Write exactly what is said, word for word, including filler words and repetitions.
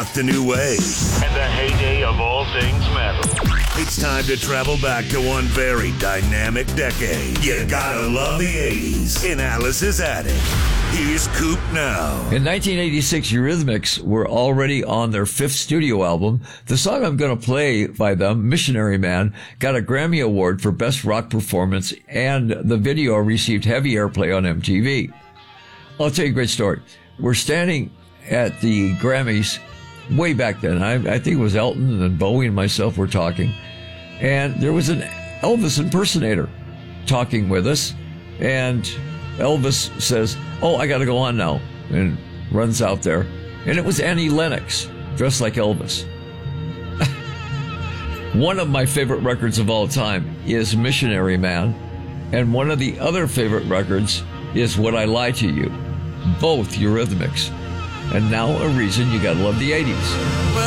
rock the new way. And the heyday of all things metal. It's time to travel back to one very dynamic decade. You gotta love the eighties in Alice's Attic. Here's Coop now. In nineteen eighty-six, Eurythmics were already on their fifth studio album. The song I'm going to play by them, Missionary Man, got a Grammy Award for Best Rock Performance, and the video received heavy airplay on M T V. I'll tell you a great story. We're standing at the Grammys way back then. I, I think it was Elton and Bowie and myself were talking. And there was an Elvis impersonator talking with us. And Elvis says, "Oh, I got to go on now," and runs out there. And it was Annie Lennox, dressed like Elvis. One of my favorite records of all time is Missionary Man. And one of the other favorite records is Would I Lie to You? Both Eurythmics. And now a reason you gotta love the eighties.